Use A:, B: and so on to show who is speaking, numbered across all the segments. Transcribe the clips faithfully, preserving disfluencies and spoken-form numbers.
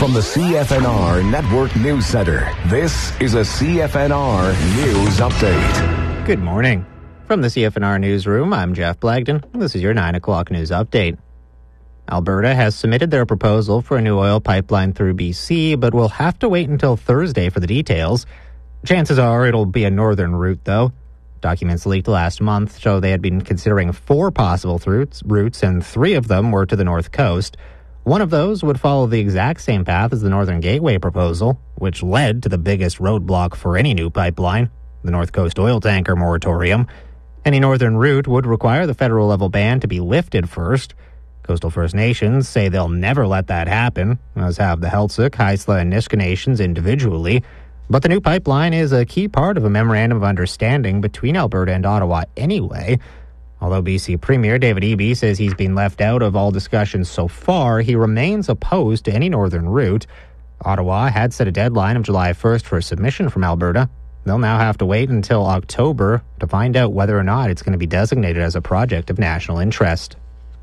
A: From the C F N R Network News Center, this is a C F N R News Update.
B: Good morning. From the C F N R Newsroom, I'm Jeff Blagden. This is your nine o'clock news update. Alberta has submitted their proposal for a new oil pipeline through B C, but will have to wait until Thursday for the details. Chances are it'll be a northern route, though. Documents leaked last month show they had been considering four possible routes, routes, and three of them were to the north coast. One of those would follow the exact same path as the Northern Gateway proposal, which led to the biggest roadblock for any new pipeline, the North Coast oil tanker moratorium. Any northern route would require the federal-level ban to be lifted first. Coastal First Nations say they'll never let that happen, as have the Heiltsuk, Haisla, and Nisga'a nations individually. But the new pipeline is a key part of a memorandum of understanding between Alberta and Ottawa anyway. Although B C Premier David Eby says he's been left out of all discussions so far, he remains opposed to any northern route. Ottawa had set a deadline of July first for a submission from Alberta. They'll now have to wait until October to find out whether or not it's going to be designated as a project of national interest.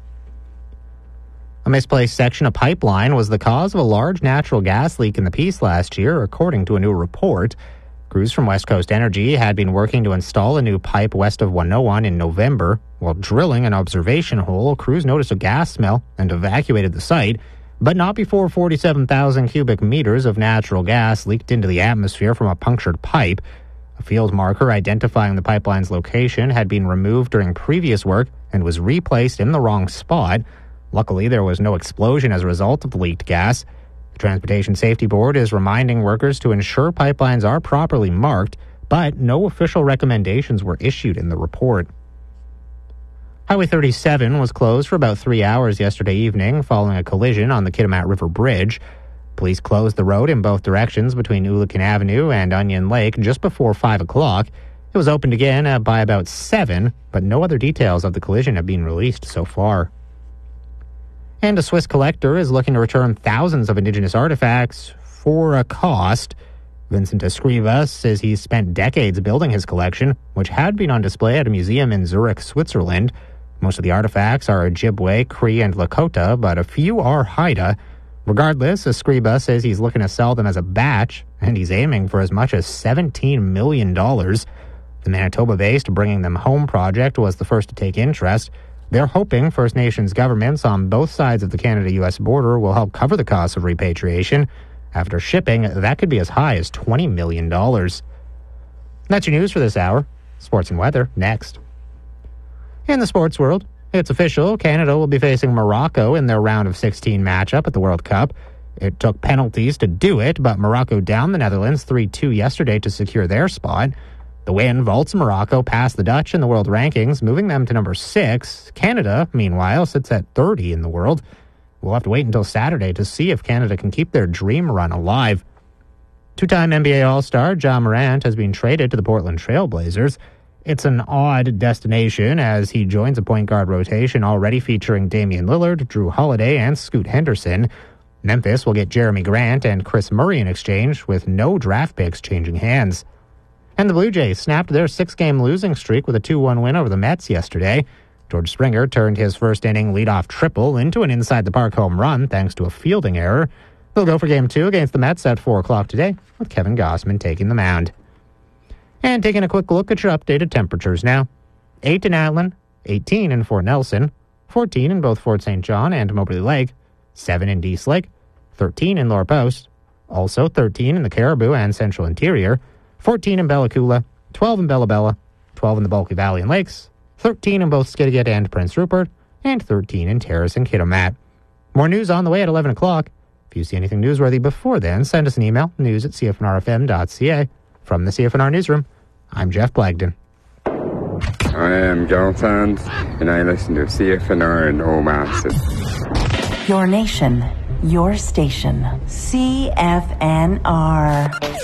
B: A misplaced section of pipeline was the cause of a large natural gas leak in the Peace last year, according to a new report. Crews from West Coast Energy had been working to install a new pipe west of one oh one in November. While drilling an observation hole, crews noticed a gas smell and evacuated the site, but not before forty-seven thousand cubic meters of natural gas leaked into the atmosphere from a punctured pipe. A field marker identifying the pipeline's location had been removed during previous work and was replaced in the wrong spot. Luckily, there was no explosion as a result of the leaked gas. The Transportation Safety Board is reminding workers to ensure pipelines are properly marked, but no official recommendations were issued in the report. Highway thirty-seven was closed for about three hours yesterday evening following a collision on the Kitimat River Bridge. Police closed the road in both directions between Ulican Avenue and Onion Lake just before five o'clock. It was opened again uh, by about seven, but no other details of the collision have been released so far. And a Swiss collector is looking to return thousands of Indigenous artifacts for a cost. Vincent Escriva says he's spent decades building his collection, which had been on display at a museum in Zurich, Switzerland. Most of the artifacts are Ojibwe, Cree, and Lakota, but a few are Haida. Regardless, Escriva says he's looking to sell them as a batch, and he's aiming for as much as seventeen million dollars. The Manitoba-based Bringing Them Home project was the first to take interest. They're hoping First Nations governments on both sides of the Canada-U S border will help cover the cost of repatriation. After shipping, that could be as high as twenty million dollars. That's your news for this hour. Sports and weather, next. In the sports world, it's official. Canada will be facing Morocco in their round of sixteen matchup at the World Cup. It took penalties to do it, but Morocco downed the Netherlands three two yesterday to secure their spot. The win vaults Morocco past the Dutch in the world rankings, moving them to number six. Canada, meanwhile, sits at thirty in the world. We'll have to wait until Saturday to see if Canada can keep their dream run alive. Two-time N B A All-Star Ja Morant has been traded to the Portland Trail Blazers. It's an odd destination as he joins a point guard rotation already featuring Damian Lillard, Drew Holiday, and Scoot Henderson. Memphis will get Jeremy Grant and Chris Murray in exchange, with no draft picks changing hands. And the Blue Jays snapped their six-game losing streak with a two one win over the Mets yesterday. George Springer turned his first-inning leadoff triple into an inside-the-park home run thanks to a fielding error. They'll go for Game two against the Mets at four o'clock today, with Kevin Gausman taking the mound. And taking a quick look at your updated temperatures now. eight in Atlin, eighteen in Fort Nelson, fourteen in both Fort Saint John and Moberly Lake, seven in Dease Lake, thirteen in Lower Post, also thirteen in the Caribou and Central Interior, fourteen in Bella Coola, twelve in Bella Bella, twelve in the Bulkley Valley and Lakes, thirteen in both Skidegate and Prince Rupert, and thirteen in Terrace and Kitimat. More news on the way at eleven o'clock. If you see anything newsworthy before then, send us an email, news at c f n r f m dot c a. From the C F N R Newsroom, I'm Jeff Blagden.
C: I am John Sands, and I listen to C F N R in Omaha.
D: Your nation, your station, C F N R.